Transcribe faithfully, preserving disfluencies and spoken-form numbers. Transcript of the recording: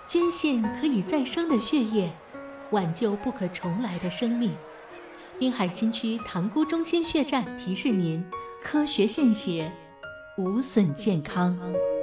捐献可以再生的血液，挽救不可重来的生命。滨海新区塘沽中心血站提示您：科学献血，无损健康。